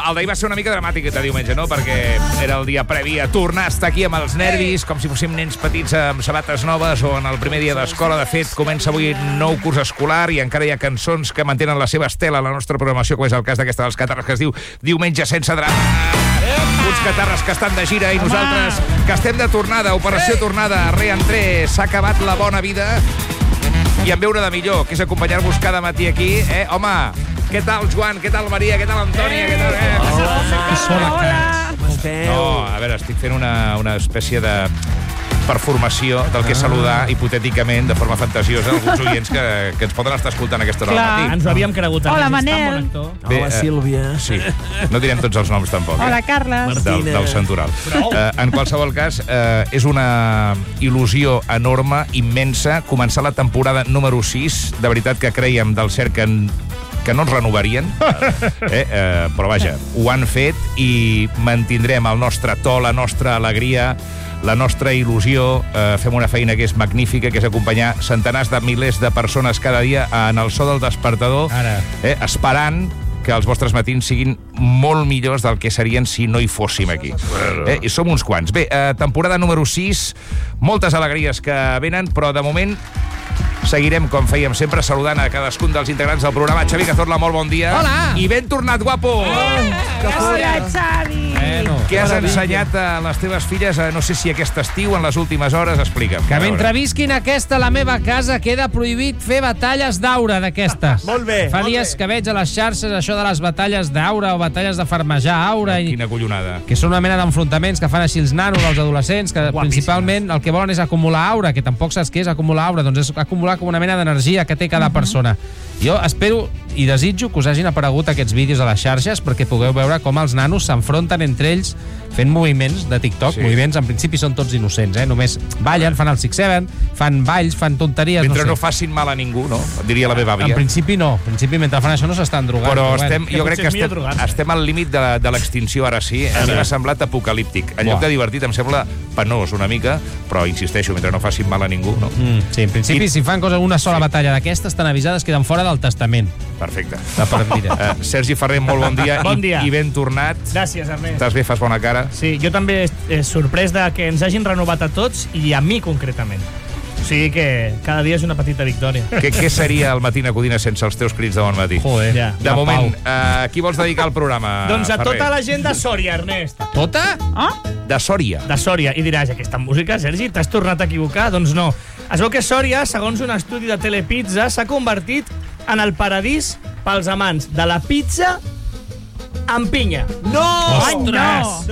el d'ahir va ser una mica dramàtic de diumenge, no? Perquè era el dia previ a tornar a estar aquí amb els nervis, com si fóssim nens petits amb sabates noves o en el primer dia d'escola. De fet, comença avui nou curs escolar i encara hi ha cançons que mantenen la seva estela a la nostra programació, com és el cas d'aquesta dels Catarres, que es diu Diumenge sense drama. Uns Catarres que estan de gira i nosaltres que estem de tornada, operació tornada, reentré, s'ha acabat la bona vida i en veure de millor, que és acompanyar-vos cada matí aquí. Home, què tal, Joan? Què tal, Maria? Què tal, Antònia? Què tal? No, a veure, estic fent una espècie de performació del que és saludar hipotèticament de forma fantasiosa alguns oients que ens poden estar escoltant a aquesta hora del matí. Ens ho havíem cregut. Hola, Manel. Hola, Sílvia. Sí, no direm tots els noms tampoc. Hola, Carles. Del Santoral. En qualsevol cas, és una il·lusió enorme, immensa, començar la temporada número 6. De veritat que creiem del cert que no ens renovarien, però vaja, ho han fet i mantindrem el nostre to, la nostra alegria, la nostra il·lusió. Fem una feina que és magnífica, que és acompanyar centenars de milers de persones cada dia en el so del despertador, esperant que els vostres matins siguin molt millors del que serien si no hi fóssim aquí. I som uns quants. Bé, temporada número 6, moltes alegries que venen, però de moment seguirem, com fèiem sempre, saludant a cadascun dels integrants del programa. Xavi Cazorla, molt bon dia. Hola. I ben tornat, guapo. Hola, Xavi. Què has ensenyat a les teves filles, no sé si aquest estiu, en les últimes hores? Explica'm. Que mentre visquin aquesta a la meva casa queda prohibit fer batalles d'aura d'aquestes. Molt bé. Fa dies que veig a les xarxes això de les batalles d'aura o batalles de farmejar aura. Quina collonada. Que són una mena d'enfrontaments que fan així els nanos, els adolescents, que principalment el que volen és acumular aura, que tampoc saps què és acumular aura, doncs és acumular com una mena d'energia que té cada persona. Jo espero i desitjo que us hagin aparegut aquests vídeos a les xarxes perquè pugueu veure com els nanos s'enfronten entre ells fent moviments de TikTok, moviments en principi són tots innocents, només ballen, fan el 6-7, fan balls, fan tonteries, mentre no facin mal a ningú, no? Diria la meva àvia. En principi no, mentre fan això no s'estan drogant. Però jo crec que estem al límit de l'extinció ara sí. A mi m'ha semblat apocalíptic. En lloc de divertit em sembla penós una mica, però insisteixo, mentre no facin mal a ningú, no? Sí, en principi si fan una sola batalla d'aquestes estan avisades, queden fora del testament. Perfecte. Sergi Ferrer, molt bon dia. Bon dia. I ben tornat. Gràcies, Ernest. Estàs bé, fas bona cara? Sí, jo també sorprès de que ens hagin renovat a tots i a mi concretament. O sigui que cada dia és una petita victòria. Què seria el Matina Codina sense els teus crits de bon matí? Joder. Ja. De moment, a qui vols dedicar el programa, Doncs a Ferrer? tota la gent de Sòria, Ernest. Tota? De Sòria? De Sòria. I diràs, aquesta música, Sergi, t'has tornat a equivocar? Doncs no. Es veu que Sòria, segons un estudi de Telepizza, s'ha convertit en el paradís pels amants de la pizza amb pinya. No! Ostres!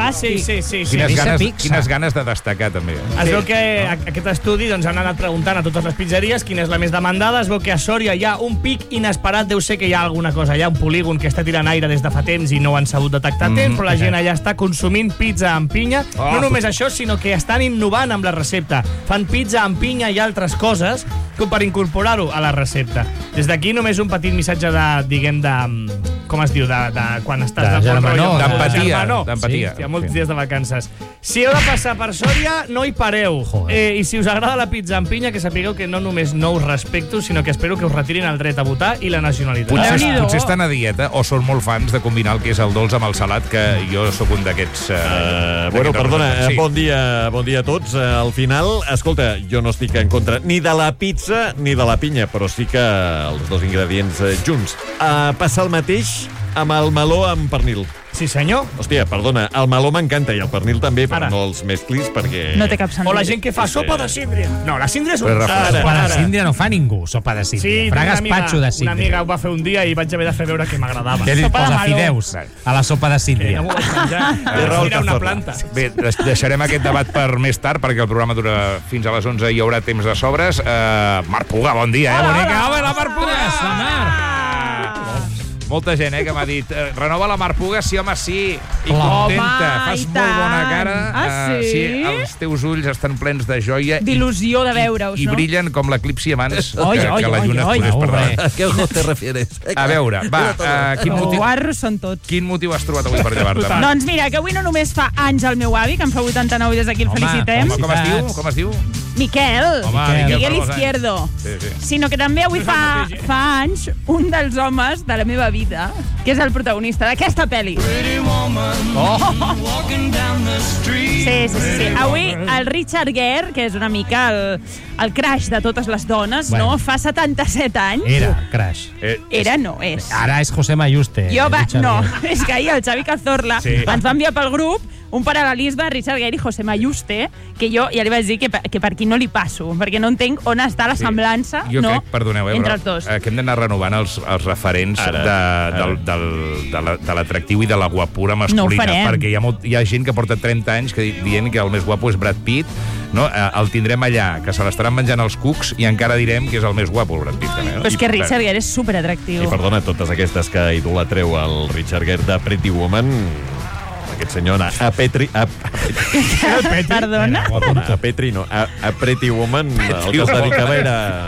Sí. Quines ganes de destacar, també. Es veu que aquest estudi han anat preguntant a totes les pizzeries quina és la més demandada. Es veu que a Sòria hi ha un pic inesperat. Deu ser que hi ha alguna cosa allà, un polígon que està tirant aire des de fa temps i no ho han sabut detectar a temps, però la gent allà està consumint pizza amb pinya. No només això, sinó que estan innovant amb la recepta. Fan pizza amb pinya i altres coses com per incorporar-ho a la recepta. Des d'aquí només un petit missatge com es diu, quan estàs de germanor, d'empatia. Sí, hi ha molts dies de vacances. Si heu de passar per Sòria, no hi pareu. I si us agrada la pizza amb pinya, que sapigueu que no només no us respecto, sinó que espero que us retirin el dret a votar i la nacionalitat. Potser estan a dieta o són molt fans de combinar el que és el dolç amb el salat, que jo sóc un d'aquests... Perdona, bon dia a tots. Al final, escolta, jo no estic en contra ni de la pizza ni de la pinya, però sí que els dos ingredients junts. Passa el mateix amb el meló amb pernil. Sí, senyor. Hòstia, perdona, el meló m'encanta i el pernil també, però no els mesclis perquè... No té cap sentit. O la gent que fa sopa de síndria. No, la síndria és un... Sopa de síndria no fa ningú, sopa de síndria. Fra gaspatxo de síndria. Una amiga ho va fer un dia i vaig haver de fer veure que m'agradava. Què li posa fideus a la sopa de síndria? No m'ho vaig menjar. Era una planta. Bé, deixarem aquest debat per més tard, perquè el programa dura fins a les 11 i hi haurà temps de sobres. Marc Puga, bon dia, bonica. Hola, la Marc Puga! La Marc! Molta gent, que m'ha dit renova la Marc Puga, sí, home, sí. I contenta. Fas molt bona cara. Sí? Els teus ulls estan plens de joia. D'il·lusió de veure-us, I no? brillen com l'eclipsi abans que la lluna oi. posés per davant. ¿A qué ojo te refieres? A veure, va, Guarros són tots. quin motiu has trobat avui per llevar-te? Doncs mira, que avui no només fa anys el meu avi, que en fa 89 i des d'aquí el felicitem. Com es diu? Miquel. Miguel Izquierdo. Sí. Sinó que també avui fa anys un dels homes de la meva vida, que és el protagonista d'aquesta pel·li. Sí. Avui el Richard Gere, que és una mica el crush de totes les dones, no? Fa 77 anys. Era crash. Era, no, és. Ara és José Mayuste. És que ahir el Xavi Cazorla ens va enviar pel grup un paral·lelisme de Richard Gere i José Mayuste, que jo ja li vaig dir que per aquí no li passo, perquè no entenc on està la semblança crec, perdoneu, entre els dos. Que hem d'anar renovant els referents de l'atractiu i de la guapura masculina, perquè hi ha gent que porta 30 anys dient que el més guapo és Brad Pitt, no? El tindrem allà, que se l'estaran menjant els cucs i encara direm que és el més guapo, el Brad Pitt. També, no? Però és que Richard Gere és superatractiu. I perdona, totes aquestes que idolatreu el Richard Gere de Pretty Woman, aquest senyor a Petri... Perdona? A Petri no, a Pretty Woman el que es dedicava era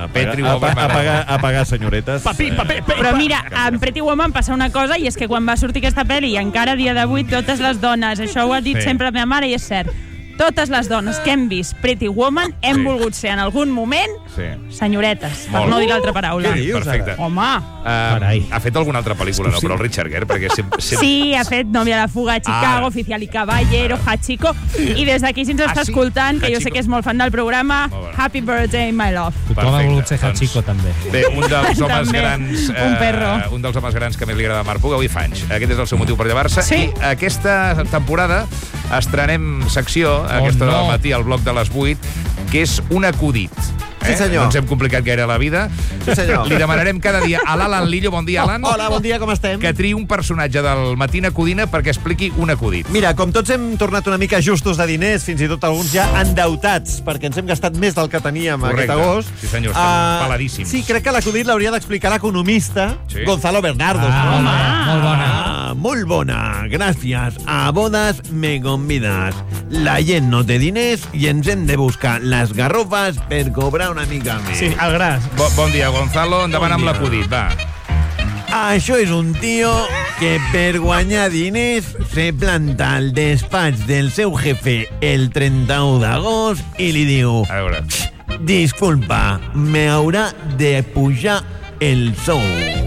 a pagar senyoretes. Però mira, en Pretty Woman passa una cosa, i és que quan va sortir aquesta pel·li, i encara a dia d'avui totes les dones, això ho ha dit sempre la meva mare i és cert, totes les dones que hem vist Pretty Woman hem volgut ser en algun moment senyoretes, per no dir l'altra paraula. Què dius, perfecte. Home. Ha fet alguna altra pel·lícula, no? Però el Richard Gere, perquè sempre... Sí, ha fet Novia a la fuga a Chicago, Oficial y Caballero, Hachiko, i des d'aquí, si ens està escoltant, que jo sé que és molt fan del programa, Happy Birthday, my love. Tothom ha volgut ser Hachiko, també. Bé, un dels homes grans... Un perro. Un dels homes grans que més li agrada a Marc Puga, avui fa anys. Aquest és el seu motiu per llevar-se. I aquesta temporada estrenem secció, aquesta del matí, al bloc de les 8, que és un acudit. Sí, senyor. No ens hem complicat gaire la vida. Sí, senyor. Li demanarem cada dia a l'Alan Lillo, bon dia, Alan. Hola, bon dia, com estem? Que triï un personatge del Matina Codina perquè expliqui un acudit. Mira, com tots hem tornat una mica justos de diners, fins i tot alguns ja endeutats, perquè ens hem gastat més del que teníem aquest agost. Sí, senyor, estem peladíssims. Sí, crec que l'acudit l'hauria d'explicar l'economista Gonzalo Bernardo. Molt bona. Molt bona, gràcies. A bodes me convidas. La gent no té diners i ens hem de buscar les garrofes per cobrar una mica més. Sí, al gras. Bon dia, Gonzalo. Endavant amb l'acudit, va. Això és un tio que per guanyar diners se planta al despatx del seu jefe el 31 d'agost i li diu: A veure. disculpa, me haurà de pujar el sou.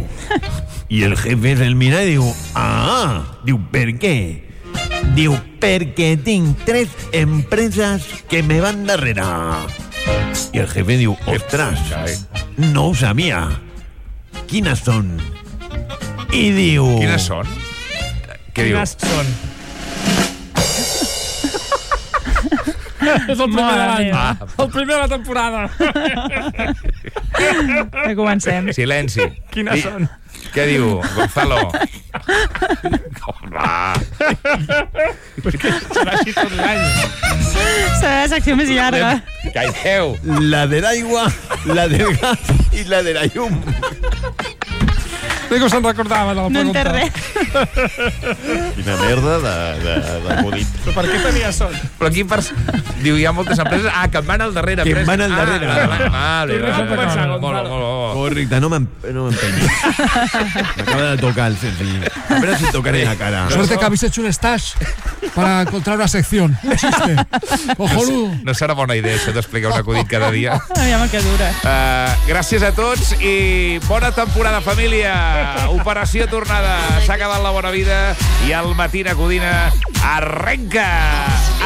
I el jefe se'l mira i diu: diu, per què? Diu, perquè tinc 3 empreses que me van darrere. I el jefe diu: ostres, no ho sabia. Quines són? I diu... Quines són? Què diu? Quines són? És el primer de l'any. El primer de la temporada. Ja comencem. Silenci. Quines són? Què diu, Gonzalo? Va. Serà així tot l'any. Serà la secció més llarga. Calleu. La de l'aigua, la del gas i la de la llum. Ningú se'n recordava de la No en té pregunta. res. Quina merda d'acudit. Però per què tenia son? Però aquí diu, hi ha moltes empreses... que em van al darrere. Que em van al darrere. Vale. Correcte, no m'empeñi. M'acaba de tocar el senzill. A veure si tocaré la cara. Suerte que habéis hecho un stash para encontrar una sección. No existe. Ojonudo. No serà bona idea, això d'explicar un acudit cada dia. Aviam que dura. Gràcies a tots i bona temporada, família. Operació tornada. S'ha acabat la bona vida i el Matina Codina arrenca.